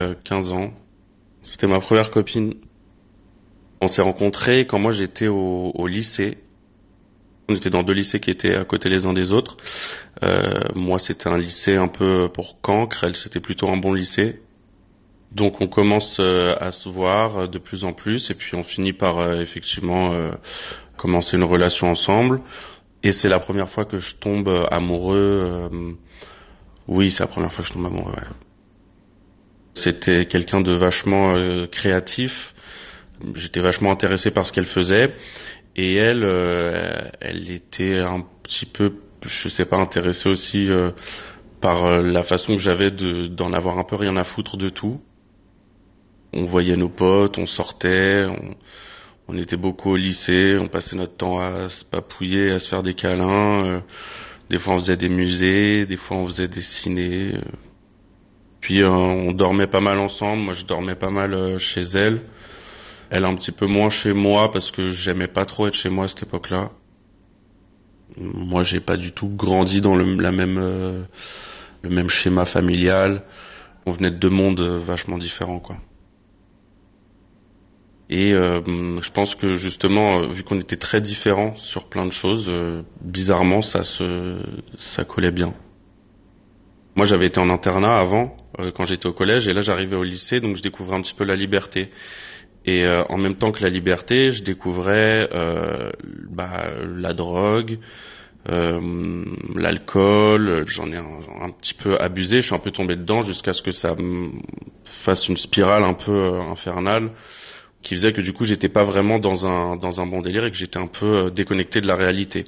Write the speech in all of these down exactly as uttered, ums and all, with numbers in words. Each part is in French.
euh, quinze ans. C'était ma première copine. On s'est rencontrés quand moi j'étais au, au lycée. On était dans deux lycées qui étaient à côté les uns des autres. Euh, moi c'était un lycée un peu pour cancre, elle c'était plutôt un bon lycée. Donc on commence euh, à se voir euh, de plus en plus et puis on finit par euh, effectivement euh, commencer une relation ensemble. Et c'est la première fois que je tombe euh, amoureux. euh, oui, c'est la première fois que je tombe amoureux. Ouais. C'était quelqu'un de vachement euh, créatif. J'étais vachement intéressé par ce qu'elle faisait. Et elle, euh, elle était un petit peu, je sais pas, intéressée aussi euh, par euh, la façon que j'avais de d'en avoir un peu rien à foutre de tout. On voyait nos potes, on sortait, on, on était beaucoup au lycée, on passait notre temps à se papouiller, à se faire des câlins. euh, des fois on faisait des musées, des fois on faisait des ciné. euh. Puis euh, on dormait pas mal ensemble, moi je dormais pas mal euh, chez elle. Elle un petit peu moins chez moi parce que j'aimais pas trop être chez moi à cette époque-là. Moi, j'ai pas du tout grandi dans le, la même, euh, le même schéma familial. On venait de deux mondes euh, vachement différents, quoi. Et euh, je pense que justement, euh, vu qu'on était très différents sur plein de choses, euh, bizarrement, ça se, ça collait bien. Moi, j'avais été en internat avant, euh, quand j'étais au collège, et là, j'arrivais au lycée, donc je découvrais un petit peu la liberté. Et euh, en même temps que la liberté, je découvrais euh, bah, la drogue, euh, l'alcool. J'en ai un, un petit peu abusé. Je suis un peu tombé dedans jusqu'à ce que ça me fasse une spirale un peu euh, infernale, qui faisait que du coup, j'étais pas vraiment dans un dans un bon délire et que j'étais un peu euh, déconnecté de la réalité.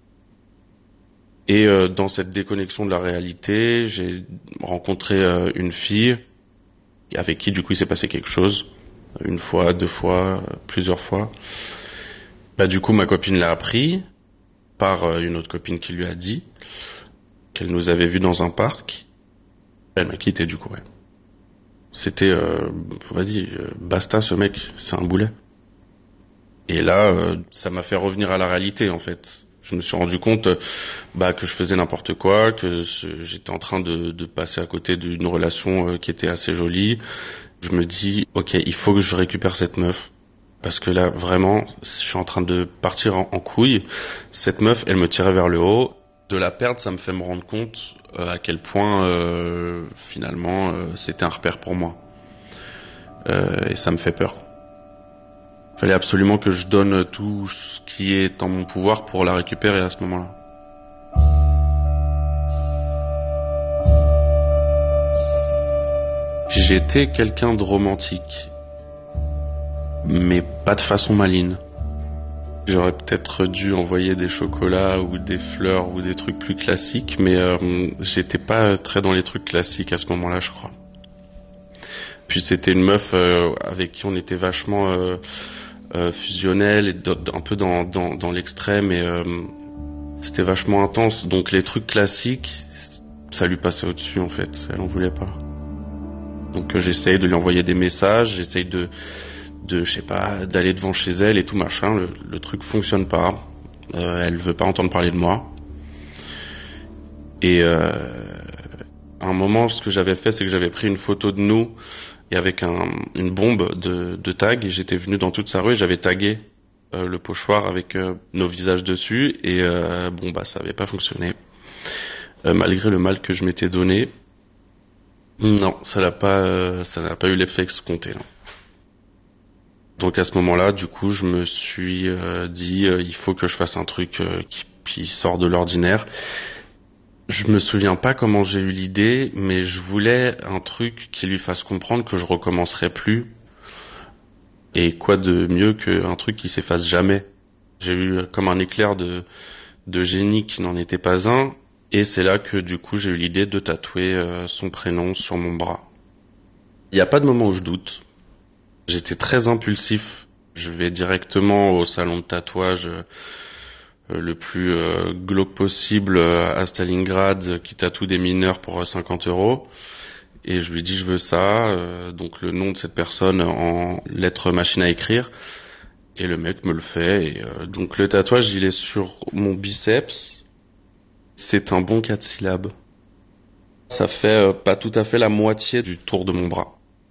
Et euh, dans cette déconnexion de la réalité, j'ai rencontré euh, une fille avec qui du coup il s'est passé quelque chose. Une fois, deux fois, plusieurs fois. Bah du coup ma copine l'a appris par euh, une autre copine qui lui a dit qu'elle nous avait vus dans un parc. Elle m'a quitté du coup, ouais. C'était euh, vas-y, euh, basta ce mec, c'est un boulet. Et là euh, ça m'a fait revenir à la réalité en fait. Je me suis rendu compte euh, bah que je faisais n'importe quoi, que je- j'étais en train de, de passer à côté d'une relation euh, qui était assez jolie. Je me dis OK, il faut que je récupère cette meuf. Parce que là, vraiment, je suis en train de partir en, en couille. Cette meuf, elle me tirait vers le haut. De la perdre, ça me fait me rendre compte euh, à quel point, euh, finalement, euh, c'était un repère pour moi. Euh, et ça me fait peur. Il fallait absolument que je donne tout ce qui est en mon pouvoir pour la récupérer à ce moment-là. J'étais quelqu'un de romantique, mais pas de façon maligne. J'aurais peut-être dû envoyer des chocolats ou des fleurs ou des trucs plus classiques, mais euh, j'étais pas très dans les trucs classiques à ce moment-là, je crois. Puis c'était une meuf euh, avec qui on était vachement euh, euh, fusionnel et d- un peu dans, dans, dans l'extrême et euh, c'était vachement intense. Donc les trucs classiques, ça lui passait au-dessus en fait, elle en voulait pas. Donc euh, j'essaye de lui envoyer des messages, j'essaye de de je sais pas d'aller devant chez elle et tout machin, le, le truc fonctionne pas. Euh, elle veut pas entendre parler de moi. Et euh, à un moment, ce que j'avais fait, c'est que j'avais pris une photo de nous et avec un, une bombe de, de tag et j'étais venu dans toute sa rue et j'avais tagué euh, le pochoir avec euh, nos visages dessus et euh, bon bah ça avait pas fonctionné. Euh, malgré le mal que je m'étais donné, non, ça n'a pas euh, ça n'a pas eu l'effet escompté. Non. Donc à ce moment-là, du coup, je me suis euh, dit, euh, il faut que je fasse un truc euh, qui, qui sort de l'ordinaire. Je me souviens pas comment j'ai eu l'idée, mais je voulais un truc qui lui fasse comprendre que je recommencerai plus. Et quoi de mieux qu'un truc qui s'efface jamais. J'ai eu comme un éclair de, de génie qui n'en était pas un. Et c'est là que du coup j'ai eu l'idée de tatouer euh, son prénom sur mon bras. Il n'y a pas de moment où je doute. J'étais très impulsif. Je vais directement au salon de tatouage euh, le plus euh, glauque possible euh, à Stalingrad qui tatoue des mineurs pour euh, cinquante euros. Et je lui dis je veux ça, euh, donc le nom de cette personne en lettres machine à écrire. Et le mec me le fait. Et euh, donc le tatouage il est sur mon biceps. C'est un bon quatre syllabes. Ça fait euh, pas tout à fait la moitié du tour de mon bras.